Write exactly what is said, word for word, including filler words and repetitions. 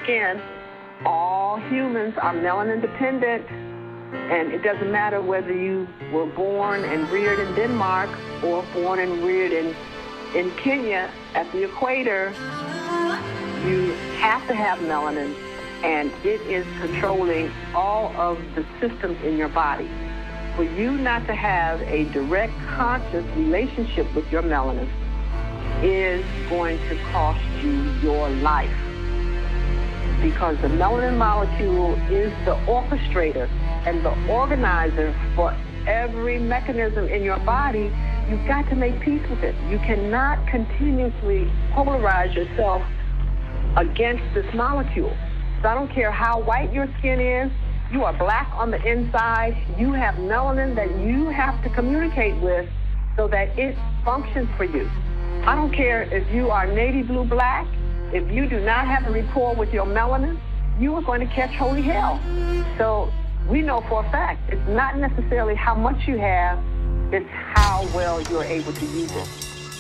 skin. All humans are melanin dependent, and it doesn't matter whether you were born and reared in Denmark or born and reared in, in Kenya at the equator. You have to have melanin, and it is controlling all of the systems in your body. For you not to have a direct, conscious relationship with your melanin is going to cost you your life. Because the melanin molecule is the orchestrator and the organizer for every mechanism in your body. You've got to make peace with it. You cannot continuously polarize yourself against this molecule. So I don't care how white your skin is, you are black on the inside, you have melanin that you have to communicate with so that it functions for you. I don't care if you are navy blue black, if you do not have a rapport with your melanin, you are going to catch holy hell. So we know for a fact, it's not necessarily how much you have, it's how well you're able to use it.